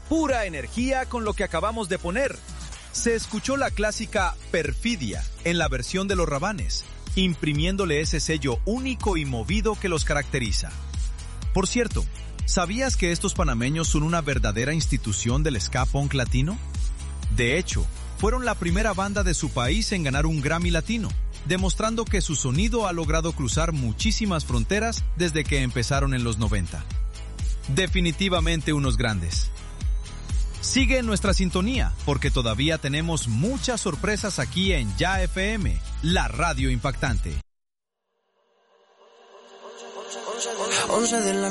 Pura energía con lo que acabamos de poner. Se escuchó la clásica Perfidia en la versión de los Rabanes, imprimiéndole ese sello único y movido que los caracteriza. Por cierto, ¿sabías que estos panameños son una verdadera institución del ska punk latino? De hecho, fueron la primera banda de su país en ganar un Grammy Latino, demostrando que su sonido ha logrado cruzar muchísimas fronteras desde que empezaron en los 90. Definitivamente unos grandes. Sigue en nuestra sintonía, porque todavía tenemos muchas sorpresas aquí en Ya FM, la radio impactante.